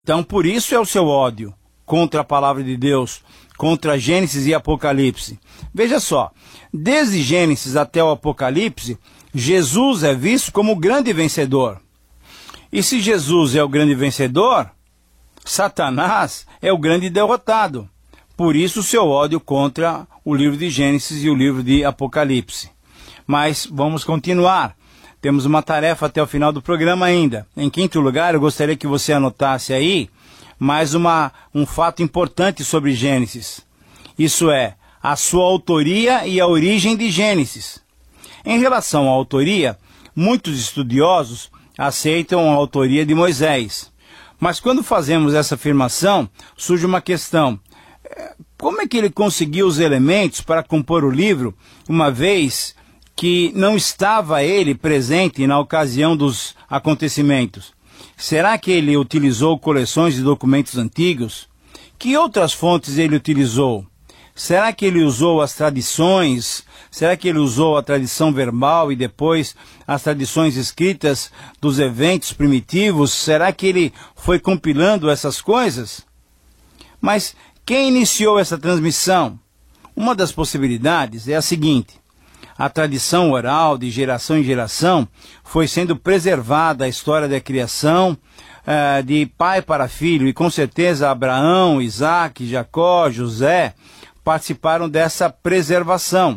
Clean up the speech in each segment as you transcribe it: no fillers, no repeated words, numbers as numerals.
Então, por isso é o seu ódio contra a palavra de Deus, contra Gênesis e Apocalipse. Veja só, desde Gênesis até o Apocalipse, Jesus é visto como o grande vencedor. E se Jesus é o grande vencedor, Satanás é o grande derrotado. Por isso o seu ódio contra o livro de Gênesis e o livro de Apocalipse. Mas vamos continuar. Temos uma tarefa até o final do programa ainda. Em quinto lugar, eu gostaria que você anotasse aí mais um fato importante sobre Gênesis. Isso é, a sua autoria e a origem de Gênesis. Em relação à autoria, muitos estudiosos aceitam a autoria de Moisés. Mas quando fazemos essa afirmação, surge uma questão. Como é que ele conseguiu os elementos para compor o livro, uma vez que não estava ele presente na ocasião dos acontecimentos? Será que ele utilizou coleções de documentos antigos? Que outras fontes ele utilizou? Será que ele usou as tradições? Será que ele usou a tradição verbal e depois as tradições escritas dos eventos primitivos? Será que ele foi compilando essas coisas? Mas quem iniciou essa transmissão? Uma das possibilidades é a seguinte: a tradição oral de geração em geração foi sendo preservada a história da criação de pai para filho, e com certeza Abraão, Isaac, Jacó, José participaram dessa preservação.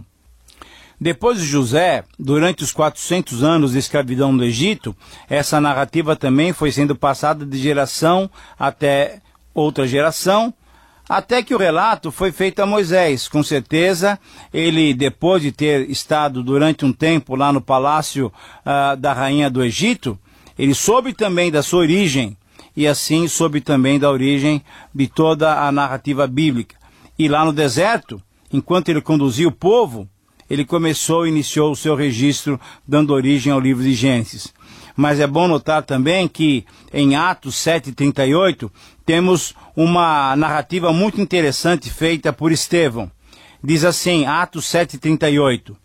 Depois de José, durante os 400 anos de escravidão no Egito, essa narrativa também foi sendo passada de geração até outra geração, até que o relato foi feito a Moisés. Com certeza, ele, depois de ter estado durante um tempo lá no palácio da rainha do Egito, ele soube também da sua origem, e assim soube também da origem de toda a narrativa bíblica. E lá no deserto, enquanto ele conduzia o povo, ele iniciou o seu registro, dando origem ao livro de Gênesis. Mas é bom notar também que em Atos 7:38 temos uma narrativa muito interessante feita por Estevão. Diz assim, Atos 7:38: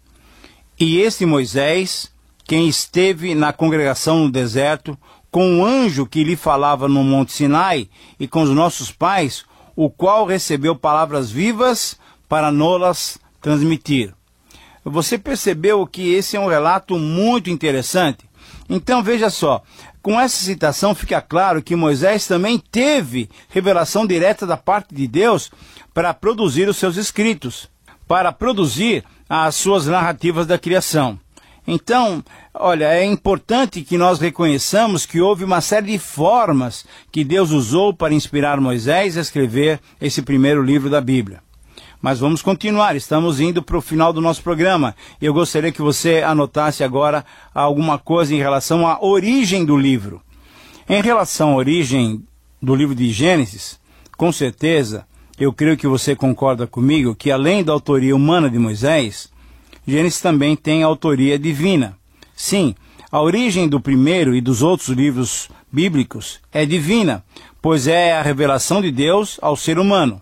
E este Moisés, quem esteve na congregação no deserto, com o anjo que lhe falava no Monte Sinai, e com os nossos pais, o qual recebeu palavras vivas para nos transmitir. Você percebeu que esse é um relato muito interessante? Então veja só, com essa citação fica claro que Moisés também teve revelação direta da parte de Deus para produzir os seus escritos, para produzir as suas narrativas da criação. Então, olha, é importante que nós reconheçamos que houve uma série de formas que Deus usou para inspirar Moisés a escrever esse primeiro livro da Bíblia. Mas vamos continuar, estamos indo para o final do nosso programa. Eu gostaria que você anotasse agora alguma coisa em relação à origem do livro. Em relação à origem do livro de Gênesis, com certeza, eu creio que você concorda comigo que além da autoria humana de Moisés, Gênesis também tem a autoria divina. Sim, a origem do primeiro e dos outros livros bíblicos é divina, pois é a revelação de Deus ao ser humano.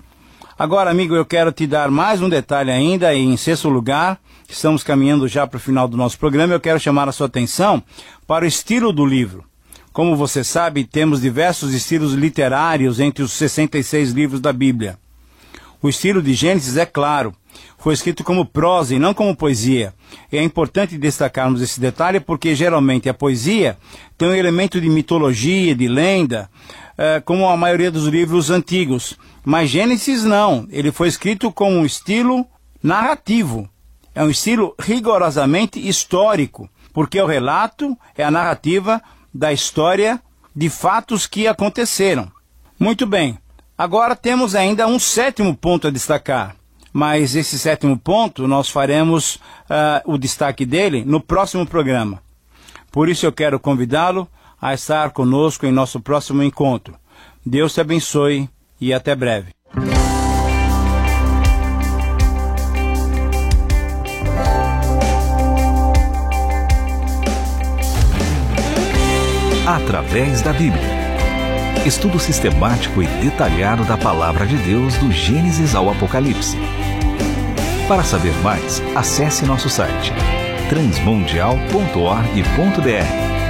Agora, amigo, eu quero te dar mais um detalhe ainda, e em sexto lugar, estamos caminhando já para o final do nosso programa, eu quero chamar a sua atenção para o estilo do livro. Como você sabe, temos diversos estilos literários entre os 66 livros da Bíblia. O estilo de Gênesis, é claro, foi escrito como prosa e não como poesia. E é importante destacarmos esse detalhe porque geralmente a poesia tem um elemento de mitologia, de lenda, como a maioria dos livros antigos. Mas Gênesis não, ele foi escrito com um estilo narrativo. É um estilo rigorosamente histórico, porque o relato é a narrativa da história de fatos que aconteceram. Muito bem, agora temos ainda um sétimo ponto a destacar. Mas esse sétimo ponto nós faremos o destaque dele no próximo programa. Por isso eu quero convidá-lo a estar conosco em nosso próximo encontro. Deus te abençoe e até breve. Através da Bíblia. Estudo sistemático e detalhado da Palavra de Deus do Gênesis ao Apocalipse. Para saber mais, acesse nosso site transmundial.org.br.